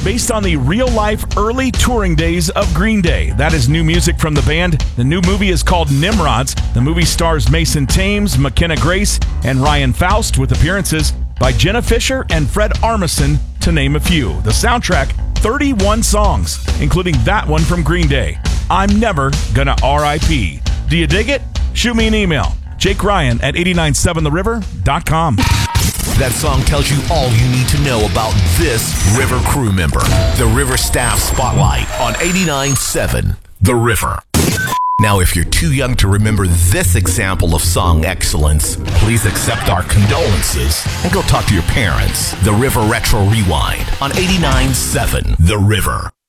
based on the real-life early touring days of Green Day. That is new music from the band. The new movie is called Nimrods. The movie stars Mason Thames, McKenna Grace, and Ryan Faust, with appearances by Jenna Fischer and Fred Armisen, to name a few. The soundtrack, 31 songs, including that one from Green Day, I'm Never Gonna R.I.P. Do you dig it? Shoot me an email, JakeRyan@897theriver.com. That song tells you all you need to know about this River crew member. The River Staff Spotlight on 89.7 The River. Now, if you're too young to remember this example of song excellence, please accept our condolences and go talk to your parents. The River Retro Rewind on 89.7 The River.